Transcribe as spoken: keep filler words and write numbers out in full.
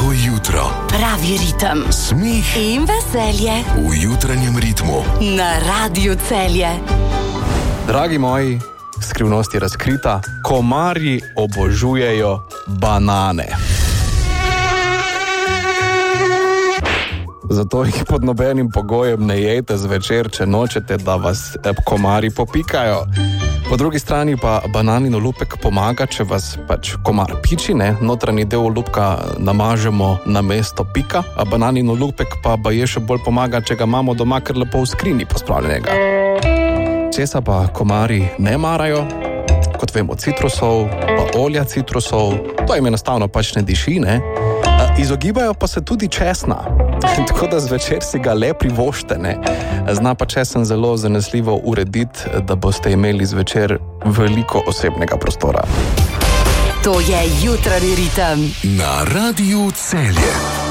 Lahko jutro. Pravi ritem. Smeh in veselje v jutranjem ritmu. Na Radiu Celje. Dragi moji, skrivnost je razkrita. Komarji obožujejo banane. Zato jih pod nobenim pogojem ne jejte zvečer, če nočete, da vas komarji popikajo. Po drugi strani pa bananin olupek pomaga, če vas pač komar piči, ne? Notranji del olupka namažemo na mesto pika, a bananin olupek pa baje še bolj pomaga, če ga imamo doma kar lepo v skrini pospravljenega. Česa pa komarji ne marajo? Kot vemo, citrusov, pa olja citrusov, to jim enostavno pač ne diši, ne? Izogibajo pa se tudi česna, tako da zvečer si ga le privoščite, ne. Zna pa česen zelo zanesljivo urediti, da boste imeli zvečer veliko osebnega prostora. To je jutranji ritem. Na Radiu Celje.